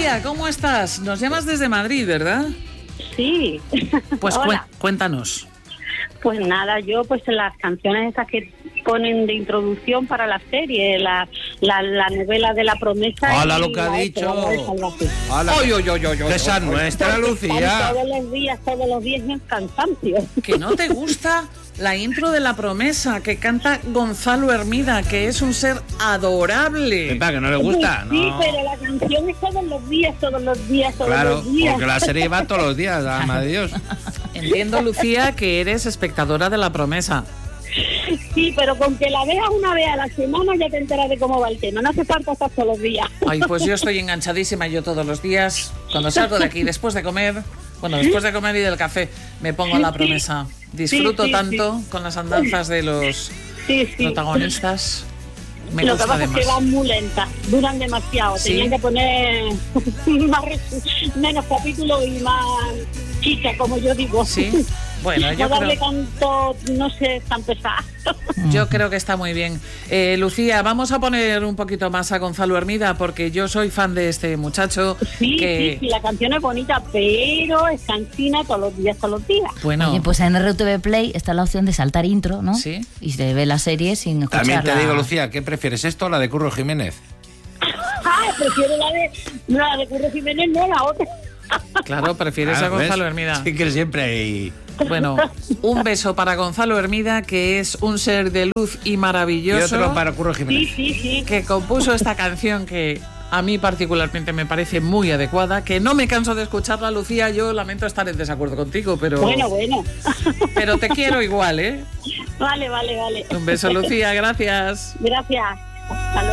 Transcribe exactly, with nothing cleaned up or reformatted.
Lucía, ¿cómo estás? Nos llamas desde Madrid, ¿verdad? Sí. Pues cu- cuéntanos. Pues nada, yo pues las canciones esas que ponen de introducción para la serie, la, la, la novela de La Promesa. ¡Hala y lo que ha la dicho! ¡Hala! ¡Oy, oy, oy, oy! ¡Esa es nuestra, Lucía! Todos los días, todos los días en cansancio. ¿Que no te gusta la intro de La Promesa que canta Gonzalo Hermida, que es un ser adorable? Pepa, que no le gusta, Sí, ¿no? pero la canción es todos los días, todos los días, todos Claro, los días. porque la serie va todos los días, alma de Dios. Entiendo, Lucía, que eres espectadora de La Promesa. Sí, pero con que la veas una vez a la semana ya te enteras de cómo va el tema. No hace falta estar todos los días. Ay, pues yo estoy enganchadísima, yo todos los días, cuando salgo de aquí después de comer, bueno, después de comer y del café, me pongo La Promesa. Disfruto Sí, sí, tanto sí. con las andanzas de los Sí, sí. protagonistas. Me Lo que gusta pasa es que además. van muy lentas, duran demasiado. Sí. Tenían que poner más resu- menos capítulos y más chicha, como yo digo. Sí. Bueno, yo no darle creo, tanto, no sé, tan pesado. yo creo que está muy bien. Eh, Lucía, vamos a poner un poquito más a Gonzalo Hermida, porque yo soy fan de este muchacho. Sí, que, sí, sí, la canción es bonita, pero es cansina todos los días, todos los días. Bueno, Oye, pues en R T V Play está la opción de saltar intro, ¿no? Sí. Y se ve la serie sin escuchar. También te la- digo, Lucía, ¿qué prefieres, esto o la de Curro Jiménez? Ah, prefiero la de, la de Curro Jiménez, no la otra. claro, prefieres Ah, a Gonzalo ¿ves? Hermida. Sí, que siempre hay... Bueno, un beso para Gonzalo Hermida, que es un ser de luz y Y maravilloso, otro para Curro Sí, Jiménez. sí, sí. que compuso esta canción que a mí particularmente me parece muy adecuada, que no me canso de escucharla, Lucía. Yo lamento estar en desacuerdo contigo, pero, Bueno, bueno. pero te quiero igual, ¿eh? Vale, vale, vale. Un beso, Lucía, gracias. Gracias. Hasta luego.